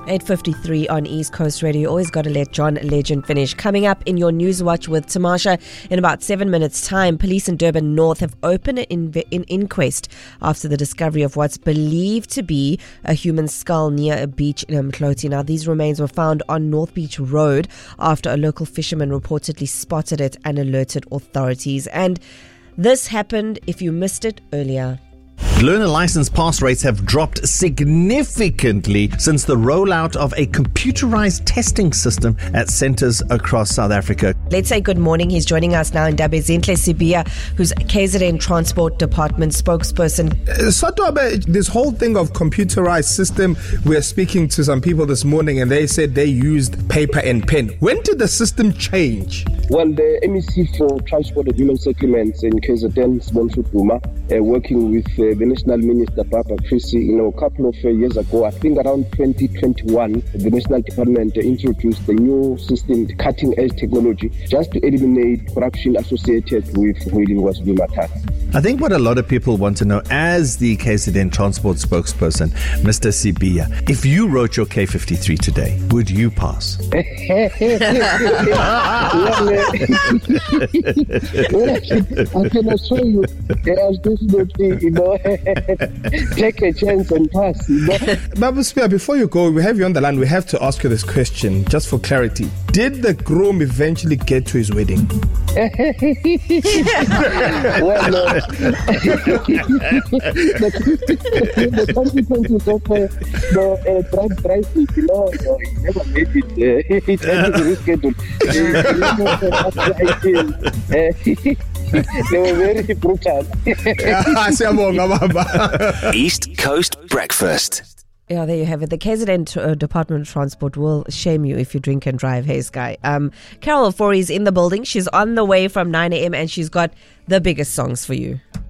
8:53 on East Coast Radio. Always got to let John Legend finish. Coming up in your News Watch with Tamasha in about 7 minutes' time, police in Durban North have opened an inquest after the discovery of what's believed to be a human skull near a beach in Umhloti. Now, these remains were found on North Beach Road after a local fisherman reportedly spotted it and alerted authorities. And this happened if you missed it earlier. Learner license pass rates have dropped significantly since the rollout of a computerized testing system at centers across South Africa. Let's say good morning. He's joining us now in Zinhle Sibiya, who's KZN Transport Department spokesperson. Sotoba, this whole thing of computerized system, we're speaking to some people this morning and they said they used paper and pen. When did the system change? Well, the MEC for Transport and Human Settlements in KZN, Sibongiswa Duma, working with the National Minister, Baba Chrissy, a couple of years ago, I think around 2021, the National Department introduced the new system, cutting-edge technology, just to eliminate corruption associated with whaling was matters. I think what a lot of people want to know, as the KZN Transport spokesperson, Mr. Sibiya, if you wrote your K53 today, would you pass? Well, I can assure you, there's definitely, take a chance and pass, Babu Spear, before you go, we have you on the line. We have to ask you this question, just for clarity. Did the groom eventually get to his wedding? Well, the consequences of drug driving, he never made it. He tried to reschedule. They were very brutal. East Coast Breakfast. Yeah, there you have it. The KZN Department of Transport will shame you if you drink and drive. Hey, Sky. Carol Fori is in the building. She's on the way from 9 a.m. and she's got the biggest songs for you.